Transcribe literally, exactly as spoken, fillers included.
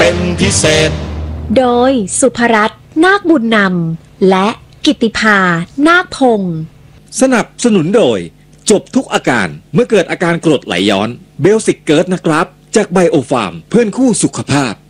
เป็นพิเศษโดยสุภรัตน์นาคบุญนำและกิตติภานาคพงศ์สนับสนุนโดยจบทุกอาการเมื่อเกิดอาการกรดไหลย้อนเบลสิกเกิร์ตนะครับจากไบโอฟาร์มเพื่อนคู่สุขภาพ